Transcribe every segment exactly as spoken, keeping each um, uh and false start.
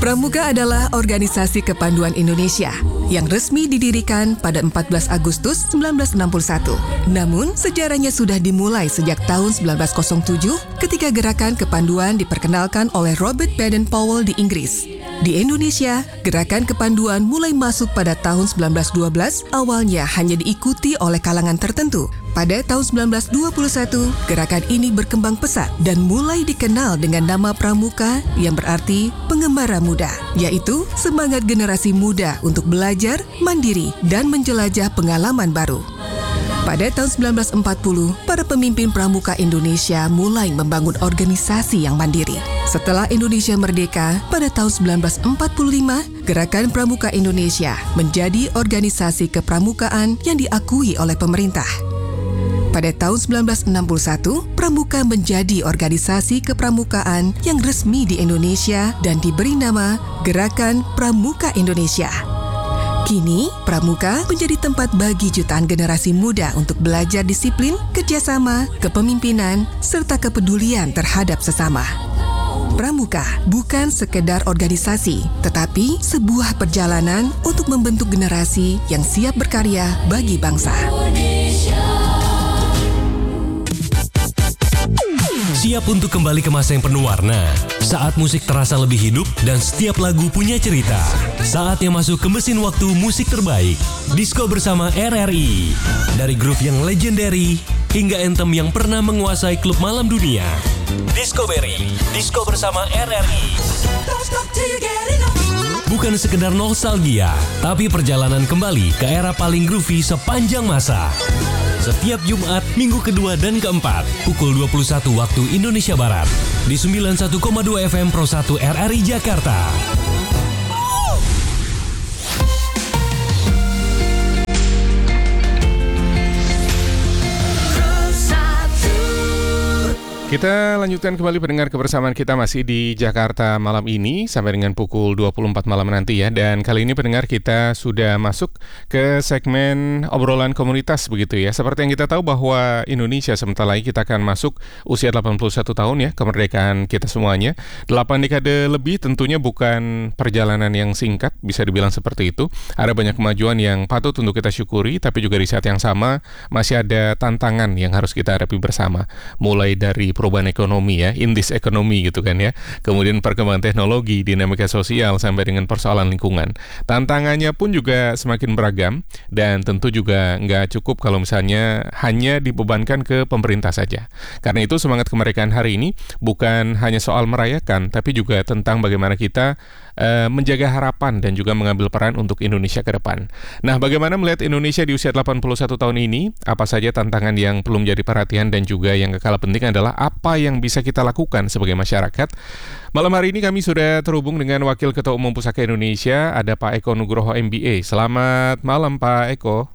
Pramuka adalah organisasi kepanduan Indonesia yang resmi didirikan pada empat belas Agustus seribu sembilan ratus enam puluh satu. Namun, sejarahnya sudah dimulai sejak tahun seribu sembilan ratus tujuh ketika gerakan kepanduan diperkenalkan oleh Robert Baden-Powell di Inggris. Di Indonesia, gerakan kepanduan mulai masuk pada tahun seribu sembilan ratus dua belas, awalnya hanya diikuti oleh kalangan tertentu. Pada tahun seribu sembilan ratus dua puluh satu, gerakan ini berkembang pesat dan mulai dikenal dengan nama Pramuka yang berarti pengembara muda, yaitu semangat generasi muda untuk belajar, mandiri, dan menjelajah pengalaman baru. Pada tahun seribu sembilan ratus empat puluh, para pemimpin Pramuka Indonesia mulai membangun organisasi yang mandiri. Setelah Indonesia merdeka, pada tahun seribu sembilan ratus empat puluh lima, Gerakan Pramuka Indonesia menjadi organisasi kepramukaan yang diakui oleh pemerintah. Pada tahun seribu sembilan ratus enam puluh satu, Pramuka menjadi organisasi kepramukaan yang resmi di Indonesia dan diberi nama Gerakan Pramuka Indonesia. Kini, Pramuka menjadi tempat bagi jutaan generasi muda untuk belajar disiplin, kerjasama, kepemimpinan, serta kepedulian terhadap sesama. Pramuka bukan sekedar organisasi, tetapi sebuah perjalanan untuk membentuk generasi yang siap berkarya bagi bangsa. Siap untuk kembali ke masa yang penuh warna. Saat musik terasa lebih hidup dan setiap lagu punya cerita. Saatnya masuk ke mesin waktu musik terbaik. Disko bersama R R I. Dari grup yang legendary hingga anthem yang pernah menguasai klub malam dunia. Discovery, Disko bersama R R I. Bukan sekedar nostalgia, tapi perjalanan kembali ke era paling groovy sepanjang masa. Setiap Jumat, minggu kedua dan keempat, pukul dua puluh satu waktu Indonesia Barat, di sembilan puluh satu koma dua F M Pro satu R R I Jakarta. Kita lanjutkan kembali pendengar kebersamaan kita masih di Jakarta malam ini sampai dengan pukul dua puluh empat malam nanti ya. Dan kali ini pendengar kita sudah masuk ke segmen obrolan komunitas begitu ya. Seperti yang kita tahu bahwa Indonesia sebentar lagi kita akan masuk usia delapan puluh satu tahun ya, kemerdekaan kita semuanya. delapan dekade lebih tentunya bukan perjalanan yang singkat, bisa dibilang seperti itu. Ada banyak kemajuan yang patut untuk kita syukuri, tapi juga di saat yang sama masih ada tantangan yang harus kita hadapi bersama. Mulai dari perubahan ekonomi ya, indis ekonomi gitu kan ya. Kemudian perkembangan teknologi, dinamika sosial, sampai dengan persoalan lingkungan. Tantangannya pun juga semakin beragam dan tentu juga nggak cukup kalau misalnya hanya dibebankan ke pemerintah saja. Karena itu semangat kemerdekaan hari ini bukan hanya soal merayakan, tapi juga tentang bagaimana kita uh, menjaga harapan dan juga mengambil peran untuk Indonesia ke depan. Nah, bagaimana melihat Indonesia di usia delapan puluh satu tahun ini? Apa saja tantangan yang perlu menjadi perhatian dan juga yang gak kalah penting adalah apa yang bisa kita lakukan sebagai masyarakat. Malam hari ini kami sudah terhubung dengan Wakil Ketua Umum Pusaka Indonesia, ada Pak Eko Nugroho M B A. Selamat malam Pak Eko.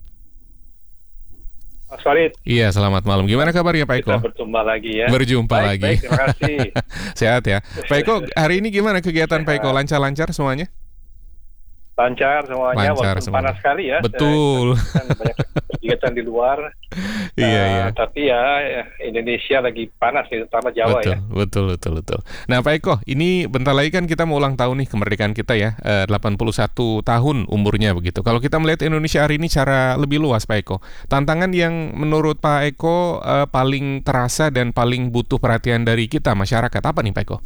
Mas Farid. Iya, selamat malam. Gimana kabarnya Pak Eko? Kita berjumpa lagi ya. Berjumpa baik, lagi. Baik, terima kasih. Sehat ya. Pak Eko, hari ini gimana kegiatan Pak Eko? Lancar-lancar semuanya? Lancar semuanya, Lancar walaupun semuanya. panas sekali ya. Betul. Kan banyak kegiatan di luar. Iya, uh, iya. Tapi ya Indonesia lagi panas, terutama Jawa betul, ya. Betul, betul, betul. Nah Pak Eko, ini bentar lagi kan kita mau ulang tahun nih kemerdekaan kita ya, eh, delapan puluh satu tahun umurnya begitu. Kalau kita melihat Indonesia hari ini secara lebih luas Pak Eko, tantangan yang menurut Pak Eko eh, paling terasa dan paling butuh perhatian dari kita masyarakat, apa nih Pak Eko?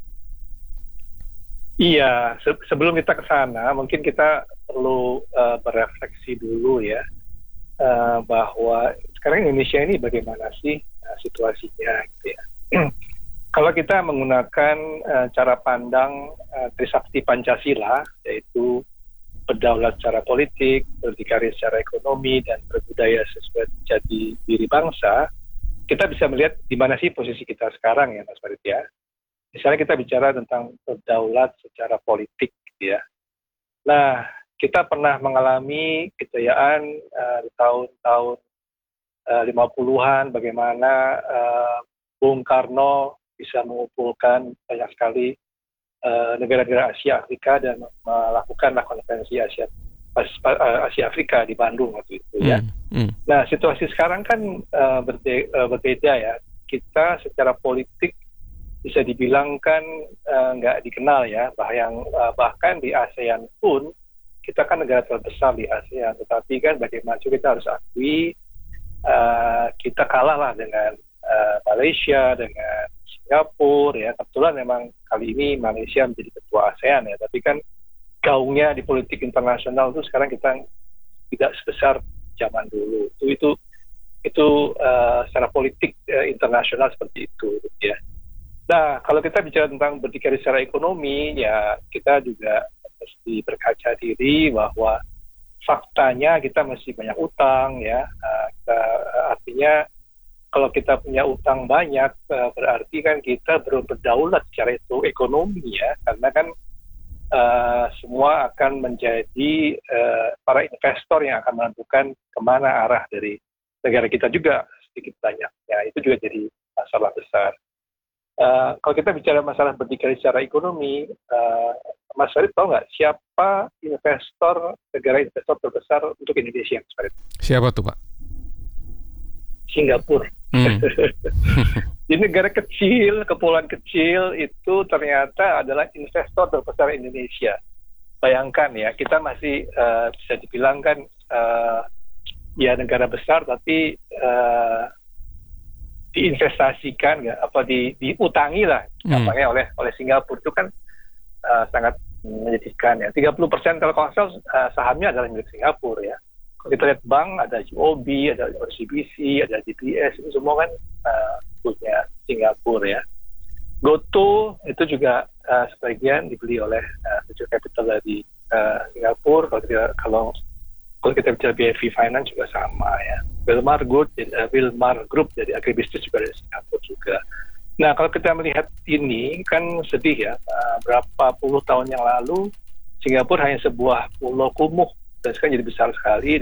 Iya, se- sebelum kita ke sana, mungkin kita perlu uh, berefleksi dulu ya, uh, bahwa sekarang Indonesia ini bagaimana sih uh, situasinya gitu ya. Kalau kita menggunakan uh, cara pandang uh, Trisakti Pancasila, yaitu berdaulat secara politik, berdikari secara ekonomi, dan berbudaya sesuai jati diri bangsa, kita bisa melihat di mana sih posisi kita sekarang ya Mas Farid ya. Misalnya kita bicara tentang berdaulat secara politik gitu ya. Nah, kita pernah mengalami kejayaan uh, di tahun-tahun uh, lima puluhan, bagaimana uh, Bung Karno bisa mengumpulkan banyak sekali uh, negara-negara Asia Afrika dan melakukan konferensi Asia Asia Afrika di Bandung waktu itu ya. Mm, mm. Nah, situasi sekarang kan uh, berde- uh, berbeda ya. Kita secara politik bisa dibilang kan uh, nggak dikenal ya, bahkan, uh, bahkan di ASEAN pun kita kan negara terbesar di ASEAN, tetapi kan bagaimana juga kita harus akui uh, kita kalah lah dengan uh, Malaysia, dengan Singapura ya. Kebetulan memang kali ini Malaysia menjadi ketua ASEAN ya, tapi kan gaungnya di politik internasional itu sekarang kita tidak sebesar zaman dulu. Itu itu itu uh, secara politik uh, internasional seperti itu ya. Nah, kalau kita bicara tentang berdikari secara ekonomi, ya kita juga mesti berkaca diri bahwa faktanya kita masih banyak utang, ya. Uh, kita, uh, artinya kalau kita punya utang banyak, uh, berarti kan kita belum berdaulat secara itu ekonomi, ya. Karena kan uh, semua akan menjadi uh, para investor yang akan menentukan kemana arah dari negara kita juga sedikit banyak. Ya, itu juga jadi masalah besar. Uh, kalau kita bicara masalah berdikari secara ekonomi, uh, Mas Farid tahu nggak siapa investor, negara investor terbesar untuk Indonesia, Mas Farid? Siapa tuh, Pak? Singapura. Hmm. Di negara kecil, kepulauan kecil itu ternyata adalah investor terbesar Indonesia. Bayangkan ya, kita masih uh, bisa dibilang kan uh, ya negara besar, tapi uh, diinvestasikan ya, apa di diutangi lah gampangnya hmm. oleh oleh Singapura. Itu kan uh, sangat menyedihkan ya. tiga puluh persen Telkomsel uh, sahamnya adalah milik Singapura ya. Kalau kita lihat bank, ada U O B, ada O C B C, ada D B S, itu semua kan uh, punya Singapura ya. GoTo itu juga uh, sebagian dibeli oleh uh, venture capital dari uh, Singapura. Kalau kita kalau Kalau kita bicara B V Finance juga sama ya. Wilmar Group, uh, Wilmar Group dari agribisnis juga dari Singapura juga. Nah, kalau kita melihat ini kan sedih ya. Uh, berapa puluh tahun yang lalu Singapura hanya sebuah pulau kumuh dan sekarang jadi besar sekali.